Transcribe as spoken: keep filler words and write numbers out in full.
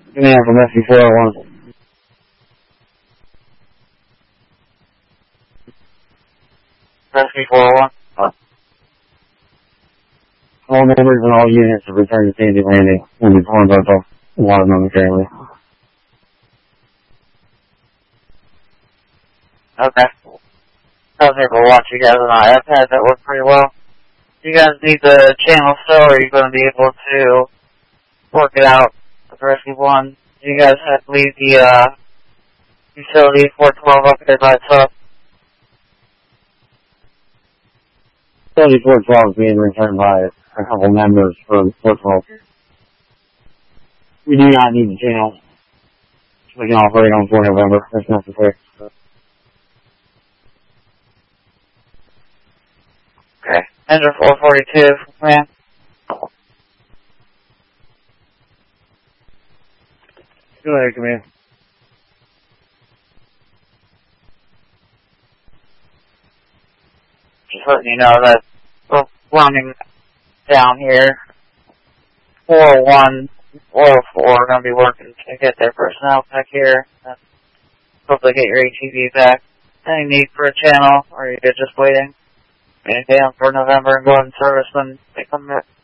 Command from S C four oh one. S C four oh one. Uh, all members and all units have returned to Sandy Landing and informed us of a lot of momentarily. Okay. I was able to watch you guys on my iPad. That worked pretty well. You guys need the channel still, or are you going to be able to work it out with Rescue one? You guys have to leave the uh, utility four twelve up there by itself. Utility four twelve is being returned by a couple members from four twelve. We do not need the channel. We can operate on four November if necessary. Okay. Enter four forty-two, man. Go ahead, Command. Just letting you know that we're running down here. four oh one, four oh four are going to be working to get their personnel back here. And hopefully get your A T V back. Any need for a channel, or are you just waiting? Anything for November and go ahead and service when they come back?